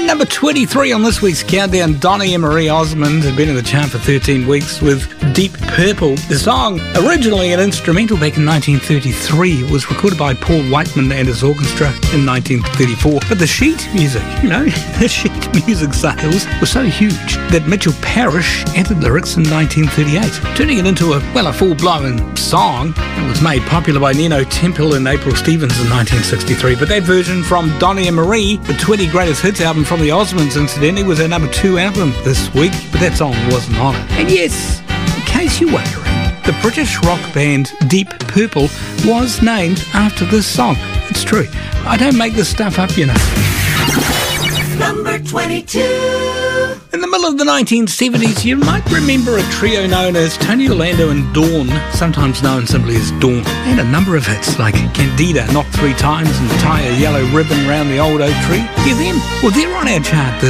Number 23 on this week's countdown, Donny and Marie Osmond had been in the chart for 13 weeks with Deep Purple. The song, originally an instrumental back in 1933, was recorded by Paul Whiteman and his orchestra in 1934. But the sheet music, the sheet music sales were so huge that Mitchell Parish added lyrics in 1938, turning it into a full-blown song. It was made popular by Nino Temple and April Stevens in 1963. But that version from Donny and Marie, the 20 Greatest Hits album from the Osmonds, incidentally, was their number 2 album this week, but that song wasn't on it. And yes, in case you're wondering, the British rock band Deep Purple was named after this song. It's true. I don't make this stuff up, Number 22. In the middle of the 1970s, you might remember a trio known as Tony Orlando and Dawn, sometimes known simply as Dawn. They had a number of hits like Candida, Knocked 3 Times, and Tie a Yellow Ribbon Round the Old Oak Tree. Hear them? Well, they're on our chart this